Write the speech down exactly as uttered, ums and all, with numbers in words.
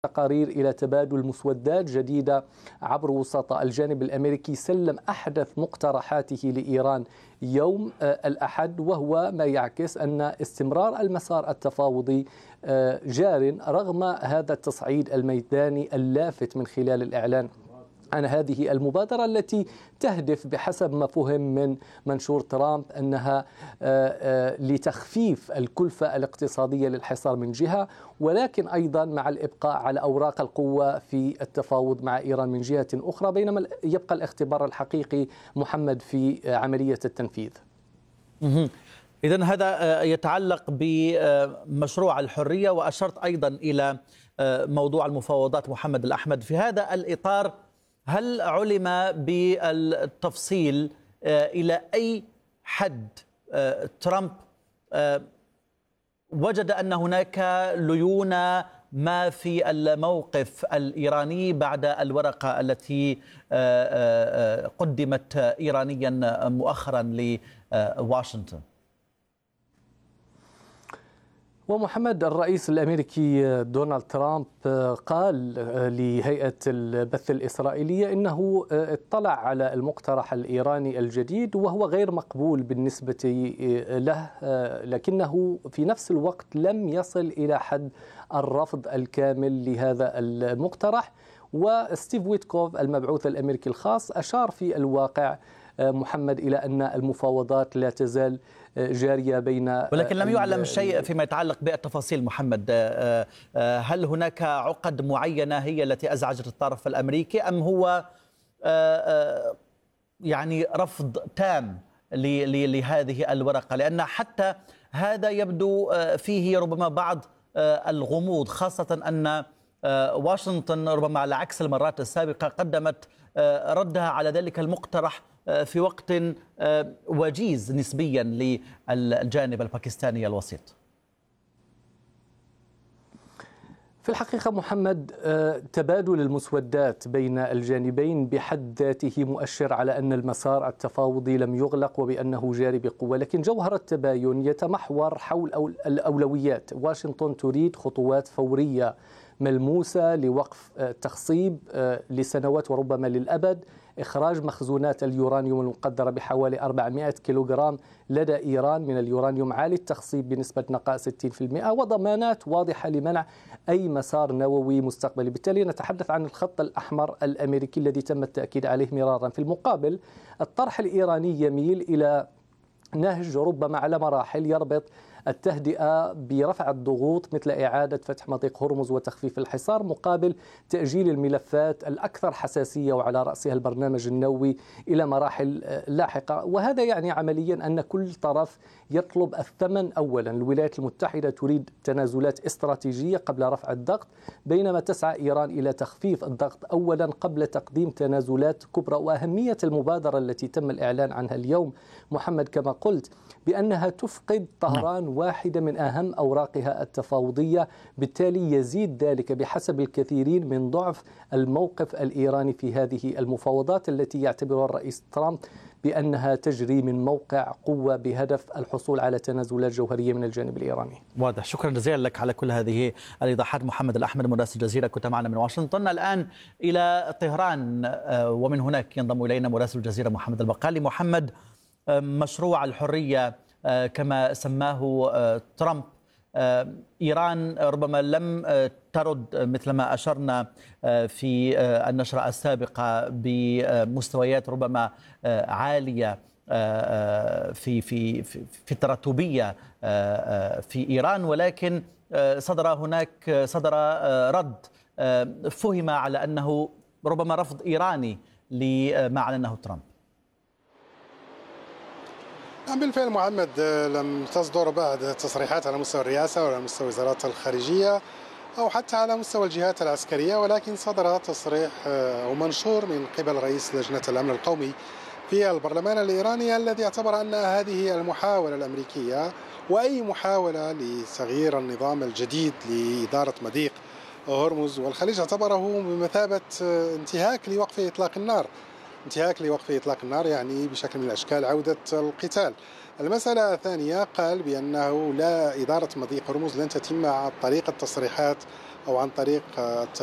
تقارير إلى تبادل مسودات جديدة عبر وسطاء. الجانب الأمريكي سلم أحدث مقترحاته لإيران يوم الأحد، وهو ما يعكس أن استمرار المسار التفاوضي جار رغم هذا التصعيد الميداني اللافت من خلال الإعلان عن هذه المبادرة التي تهدف بحسب ما فهم من منشور ترامب أنها لتخفيف الكلفة الاقتصادية للحصار من جهة، ولكن أيضا مع الإبقاء على أوراق القوة في التفاوض مع إيران من جهة أخرى، بينما يبقى الاختبار الحقيقي محمد في عملية التنفيذ. إذن هذا يتعلق بمشروع الحرية، وأشرت أيضا إلى موضوع المفاوضات محمد الأحمد. في هذا الإطار هل علم بالتفصيل إلى أي حد ترامب وجد أن هناك ليون ما في الموقف الإيراني بعد الورقة التي قدمت إيرانيا مؤخرا لواشنطن؟ ومحمد، الرئيس الأمريكي دونالد ترامب قال لهيئة البث الإسرائيلية إنه اطلع على المقترح الإيراني الجديد وهو غير مقبول بالنسبة له، لكنه في نفس الوقت لم يصل إلى حد الرفض الكامل لهذا المقترح. وستيف ويتكوف المبعوث الأمريكي الخاص أشار في الواقع محمد إلى أن المفاوضات لا تزال جارية بين، ولكن لم يعلم شيء فيما يتعلق بالتفاصيل. محمد، هل هناك عقد معينة هي التي أزعجت الطرف الأمريكي، أم هو يعني رفض تام لهذه الورقة؟ لأن حتى هذا يبدو فيه ربما بعض الغموض، خاصة أن واشنطن ربما على عكس المرات السابقة قدمت ردها على ذلك المقترح في وقت وجيز نسبيا للجانب الباكستاني الوسيط. في الحقيقة محمد، تبادل المسودات بين الجانبين بحد ذاته مؤشر على أن المسار التفاوضي لم يغلق وبأنه جاري بقوة، لكن جوهر التباين يتمحور حول الأولويات. واشنطن تريد خطوات فورية ملموسة لوقف التخصيب لسنوات وربما للأبد، إخراج مخزونات اليورانيوم المقدرة بحوالي أربعمائة كيلوغرام لدى إيران من اليورانيوم عالي التخصيب بنسبة نقاء ستين بالمئة، وضمانات واضحة لمنع أي مسار نووي مستقبلي. بالتالي نتحدث عن الخط الأحمر الأمريكي الذي تم التأكيد عليه مرارا. في المقابل، الطرح الإيراني يميل إلى نهج ربما على مراحل يربط التهدئة برفع الضغوط مثل إعادة فتح مضيق هرمز وتخفيف الحصار مقابل تأجيل الملفات الأكثر حساسية وعلى رأسها البرنامج النووي إلى مراحل لاحقة. وهذا يعني عمليا أن كل طرف يطلب الثمن أولا. الولايات المتحدة تريد تنازلات استراتيجية قبل رفع الضغط، بينما تسعى إيران إلى تخفيف الضغط أولا قبل تقديم تنازلات كبرى. وأهمية المبادرة التي تم الإعلان عنها اليوم محمد كما قلت بأنها تفقد طهران واحدة من أهم أوراقها التفاوضية، بالتالي يزيد ذلك بحسب الكثيرين من ضعف الموقف الإيراني في هذه المفاوضات التي يعتبرها الرئيس ترامب بأنها تجري من موقع قوة بهدف الحصول على تنازلات جوهرية من الجانب الإيراني. واضح. شكرا جزيلا لك على كل هذه الإيضاحات محمد الأحمد، مراسل الجزيرة، كنت معنا من واشنطن. الآن إلى طهران، ومن هناك ينضم إلينا مراسل الجزيرة محمد البقالي. محمد، مشروع الحرية كما سماه ترامب، إيران ربما لم ترد مثل ما أشرنا في النشرة السابقة بمستويات ربما عالية في في في التراتبية في إيران، ولكن صدر هناك صدر رد فهم على أنه ربما رفض إيراني لما أعلنه ترامب. بالفعل محمد، لم تصدر بعد تصريحات على مستوى الرئاسة وعلى مستوى وزارات الخارجية أو حتى على مستوى الجهات العسكرية، ولكن صدر تصريح أو منشور من قبل رئيس لجنة الأمن القومي في البرلمان الإيراني الذي اعتبر أن هذه المحاولة الأمريكية وأي محاولة لتغيير النظام الجديد لإدارة مضيق هرمز والخليج اعتبره بمثابة انتهاك لوقف إطلاق النار. انتهاك لوقف إطلاق النار يعني بشكل من الأشكال عودة القتال. المسألة الثانية قال بأنه لا إدارة مضيق هرمز لن تتم عن طريق التصريحات أو عن طريق